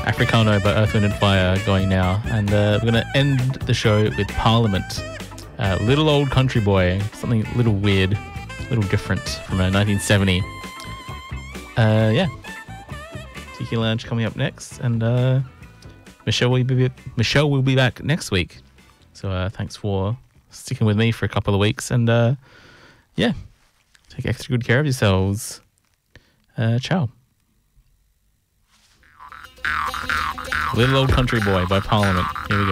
Africano by Earth, Wind and Fire going now. And we're going to end the show with Parliament. Little Old Country Boy. Something a little weird, a little different from 1970. Yeah. Tiki Lounge coming up next. And Michelle will be back next week. So thanks for sticking with me for a couple of weeks. And yeah, take extra good care of yourselves. Ciao. Little Old Country Boy by Parliament. Here we go.